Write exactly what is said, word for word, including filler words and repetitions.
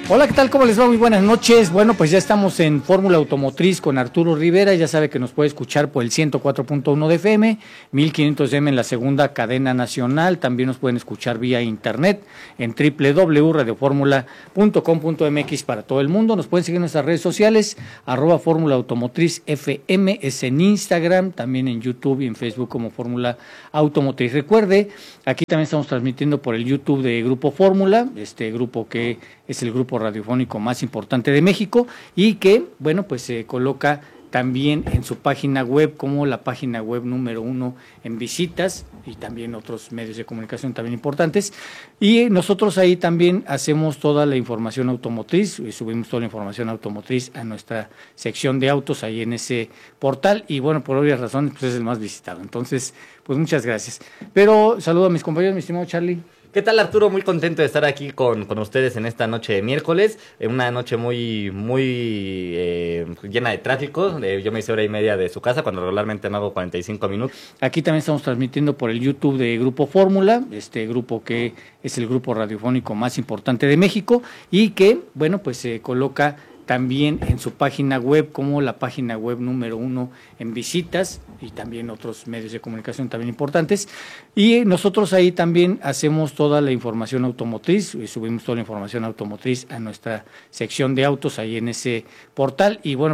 Hola, ¿qué tal? ¿Cómo les va? Muy buenas noches. Bueno, pues ya estamos en Fórmula Automotriz con Arturo Rivera. Ya sabe que nos puede escuchar por el ciento cuatro punto uno de F M, mil quinientos M en la segunda cadena nacional. También nos pueden escuchar vía internet en doble u doble u doble u punto radio fórmula punto com punto m x para todo el mundo. Nos pueden seguir en nuestras redes sociales, arroba Fórmula Automotriz F M, es en Instagram, también en YouTube y en Facebook como Fórmula Automotriz. Recuerde, aquí también estamos transmitiendo por el YouTube de Grupo Fórmula, este grupo que es el grupo radiofónico más importante de México y que, bueno, pues se coloca también en su página web como la página web número uno en visitas y también otros medios de comunicación también importantes. Y nosotros ahí también hacemos toda la información automotriz y subimos toda la información automotriz a nuestra sección de autos ahí en ese portal y bueno, por obvias razones pues es el más visitado. Entonces, pues muchas gracias. Pero saludo a mis compañeros, mi estimado Charlie. ¿Qué tal, Arturo? Muy contento de estar aquí con, con ustedes en esta noche de miércoles, eh, una noche muy muy eh, llena de tráfico. Eh, yo me hice hora y media de su casa cuando regularmente me hago cuarenta y cinco minutos. Aquí también estamos transmitiendo por el YouTube de Grupo Fórmula, este grupo que es el grupo radiofónico más importante de México y que, bueno, pues se coloca también en su página web como la página web número uno en visitas y también otros medios de comunicación también importantes. Y nosotros ahí también hacemos toda la información automotriz y subimos toda la información automotriz a nuestra sección de autos ahí en ese portal. Y bueno,